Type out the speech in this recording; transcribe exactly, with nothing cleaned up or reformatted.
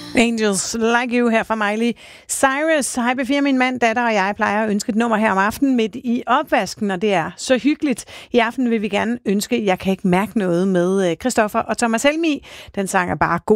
Angels Like You her fra Miley Cyrus. Hej B fire, min mand, datter og jeg plejer at ønske et nummer her om aftenen midt i opvasken, og det er så hyggeligt. I aften vil vi gerne ønske Jeg kan ikke mærke noget med Christoffer og Thomas Helmig. Den sang er bare god.